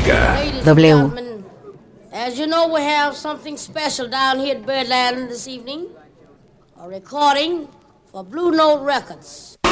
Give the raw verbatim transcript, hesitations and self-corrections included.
música. W. As you know, we have something special down here at Birdland this evening. A recording for Blue Note Records.